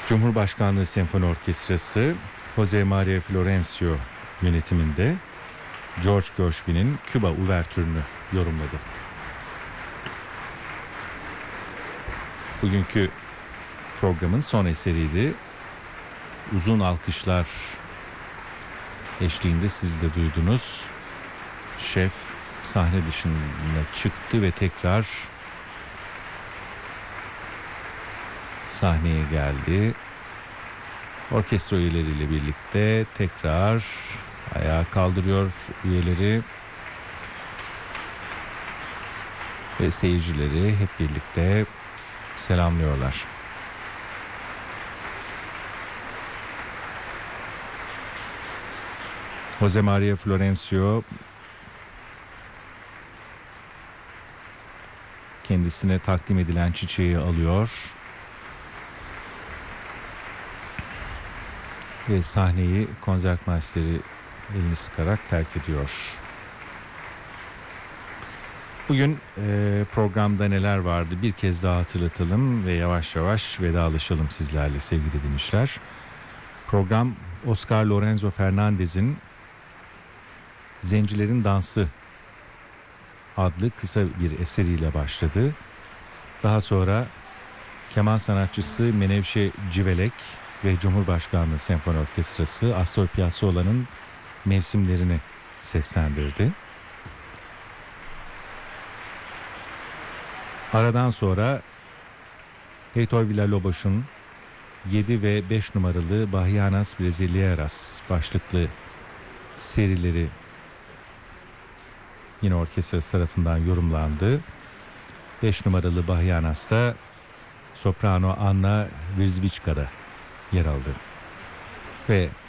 Cumhurbaşkanlığı Senfoni Orkestrası Jose Maria Florencio yönetiminde George Gershwin'in Küba Uvertürünü yorumladı. Bugünkü programın son eseriydi. Uzun alkışlar eşliğinde siz de duydunuz. Şef sahne dışına çıktı ve tekrar sahneye geldi. Orkestra üyeleriyle birlikte tekrar ayağa kaldırıyor üyeleri ve seyircileri hep birlikte selamlıyorlar. Jose Maria Florencio kendisine takdim edilen çiçeği alıyor ve sahneyi konsertmeisteri elini sıkarak terk ediyor. Bugün programda neler vardı bir kez daha hatırlatalım ve yavaş yavaş vedalaşalım sizlerle sevgili dinleyiciler. Program Oscar Lorenzo Fernandez'in Zencilerin Dansı adlı kısa bir eseriyle başladı. Daha sonra keman sanatçısı Menevşe Civelek ve Cumhurbaşkanlığı Senfoni Orkestrası Astor Piazzolla'nın Mevsimlerini seslendirdi. Aradan sonra Heitor Villa-Lobos'un 7 ve 5 numaralı Bahianas Brasileiras başlıklı serileri yine orkestrası tarafından yorumlandı. 5 numaralı Bahianas'ta soprano Anna Wirzbichka'da yer aldı. Ve